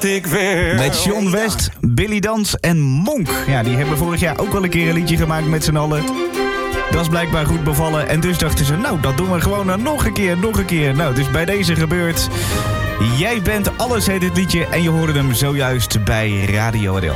Met John West, Billy Dans en Monk. Ja, die hebben vorig jaar ook wel een keer een liedje gemaakt met z'n allen. Dat is blijkbaar goed bevallen. En dus dachten ze, nou, dat doen we gewoon nog een keer. Nou, dus bij deze gebeurt... Jij bent alles, heet het liedje. En je hoorde hem zojuist bij Radio RL.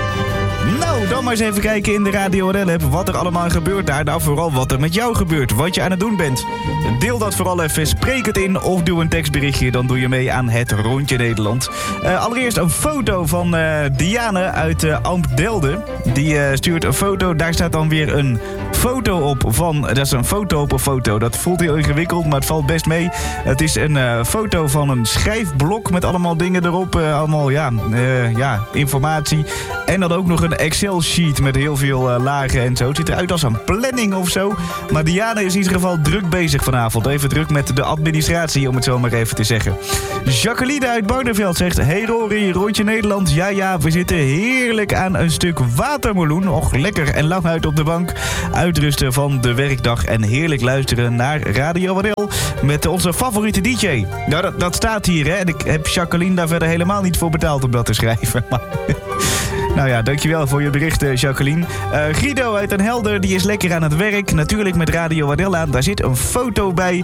Nou, dan maar eens even kijken in de Radio RL-app wat er allemaal gebeurt daar. Nou, vooral wat er met jou gebeurt, wat je aan het doen bent. Deel dat vooral even, spreek het in of doe een tekstberichtje. Dan doe je mee aan het Rondje Nederland. Allereerst een foto van Diane uit Amptdelden. Die stuurt een foto, daar staat dan weer een foto op van... Dat is een foto op een foto. Dat voelt heel ingewikkeld, maar het valt best mee. Het is een foto van een schrijfblok met allemaal dingen erop. Allemaal, informatie. En dan ook nog een Excel-sheet met heel veel lagen en zo. Het ziet eruit als een planning of zo. Maar Diane is in ieder geval druk bezig vanavond. Even druk met de administratie, om het zo maar even te zeggen. Jacqueline uit Barneveld zegt... Hey Rory, Rondje Nederland. Ja, we zitten heerlijk aan een stuk watermeloen. Och, lekker en lang uit op de bank. Uitrusten van de werkdag en heerlijk luisteren naar Radio RL met onze favoriete DJ. Nou, dat staat hier, hè. En ik heb Jacqueline daar verder helemaal niet voor betaald om dat te schrijven. Maar... Nou ja, dankjewel voor je bericht, Jacqueline. Guido uit Den Helder, die is lekker aan het werk. Natuurlijk met Radio RL aan. Daar zit een foto bij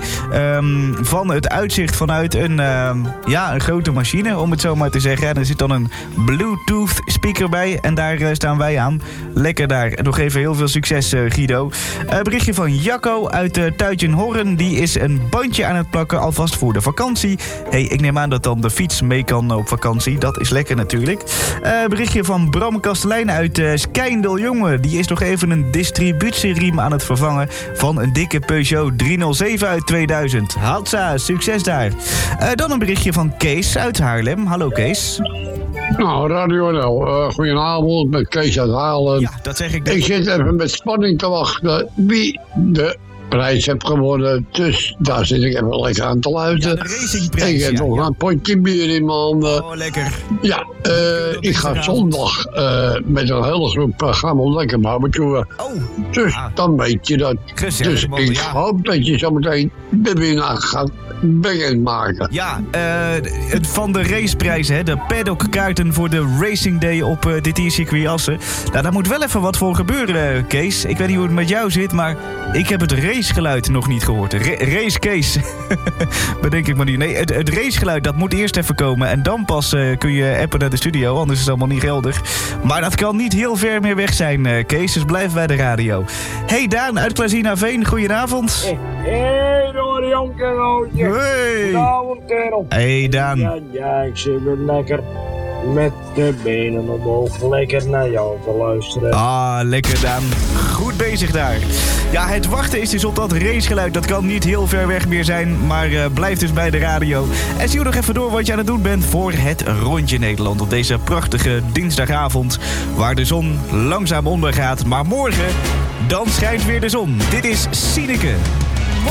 van het uitzicht vanuit een grote machine, om het zo maar te zeggen. En er zit dan een Bluetooth speaker bij. En daar staan wij aan. Lekker daar. Nog even heel veel succes, Guido. Berichtje van Jacco uit Tuitjenhoorn. Die is een bandje aan het plakken, alvast voor de vakantie. Hey, ik neem aan dat dan de fiets mee kan op vakantie. Dat is lekker natuurlijk. Berichtje van Bram Kastelein uit Skijndel, jongen. Die is nog even een distributieriem aan het vervangen van een dikke Peugeot 307 uit 2000. Hatsa, succes daar. Dan een berichtje van Kees uit Haarlem. Hallo Kees. Nou, Radio NL. Goedenavond, met Kees uit Haarlem. Ja, dat zeg ik. Ik zit even met spanning te wachten wie de prijs heeft gewonnen. Dus daar zit ik even lekker aan te luisteren. Ja, de racingprijs. Ik heb nog een potje bier in mijn handen. Oh, lekker. Ja, ik ga zondag met een hele groep gaan we lekker barbecuen. Oh. Dus dan weet je dat. Gezellig, dus man, ik hoop dat je zometeen de winnaar gaat bekendmaken. Ja, van de raceprijzen, hè, de paddockkaarten voor de Racing Day op dit hier circuit Assen. Nou, daar moet wel even wat voor gebeuren, Kees. Ik weet niet hoe het met jou zit, maar ik heb het racegeluid nog niet gehoord. Race Kees. Bedenk ik maar nu. Nee, het racegeluid, dat moet eerst even komen. En dan pas kun je appen naar de studio, anders is het allemaal niet geldig. Maar dat kan niet heel ver meer weg zijn, Kees. Dus blijf bij de radio. Hey Daan uit Klazinaveen, goedenavond. Hey, Rory, Jonker. Hey. Goedenavond, kerel. Hey Daan. Ja, ik zit weer lekker met de benen omhoog. Lekker naar jou te luisteren. Ah, lekker Daan. Goed bezig daar. Ja, het wachten is dus op dat racegeluid. Dat kan niet heel ver weg meer zijn, maar blijf dus bij de radio. En zie nog even door wat je aan het doen bent voor het Rondje Nederland. Op deze prachtige dinsdagavond, waar de zon langzaam ondergaat. Maar morgen, dan schijnt weer de zon. Dit is Sineke.